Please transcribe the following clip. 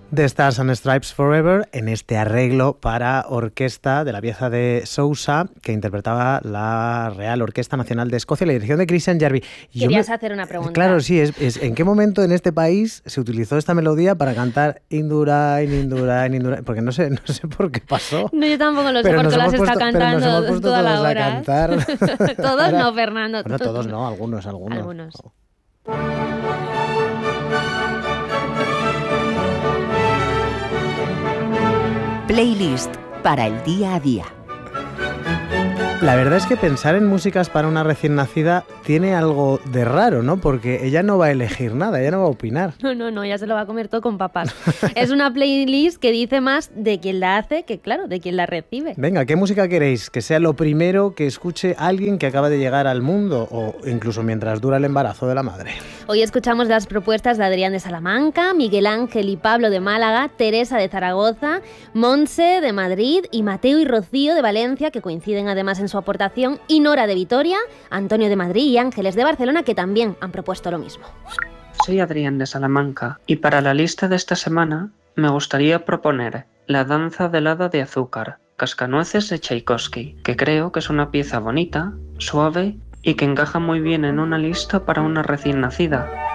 The Stars and Stripes Forever en este arreglo para orquesta de la pieza de Sousa que interpretaba la Real Orquesta Nacional de Escocia, la dirección de Christian Jarvie. Querías hacer una pregunta. Claro, sí, es ¿en qué momento en este país se utilizó esta melodía para cantar Indurain, Indurain, Indurain? Porque no sé por qué pasó. No, yo tampoco lo sé, porque las está cantando toda la hora. A cantar. Todos Ahora, no, Fernando. Bueno, todos no, algunos. Algunos. Playlist para el día a día. La verdad es que pensar en músicas para una recién nacida tiene algo de raro, ¿no? Porque ella no va a elegir nada, ella no va a opinar. No, ella se lo va a comer todo con papas. Es una playlist que dice más de quien la hace que, claro, de quien la recibe. Venga, ¿qué música queréis? Que sea lo primero que escuche alguien que acaba de llegar al mundo o incluso mientras dura el embarazo de la madre. Hoy escuchamos las propuestas de Adrián de Salamanca, Miguel Ángel y Pablo de Málaga, Teresa de Zaragoza, Montse de Madrid y Mateo y Rocío de Valencia, que coinciden además en su aportación, y Nora de Vitoria, Antonio de Madrid y Ángeles de Barcelona, que también han propuesto lo mismo. Soy Adrián de Salamanca y para la lista de esta semana me gustaría proponer La danza del hada de azúcar, Cascanueces de Tchaikovsky, que creo que es una pieza bonita, suave y que encaja muy bien en una lista para una recién nacida.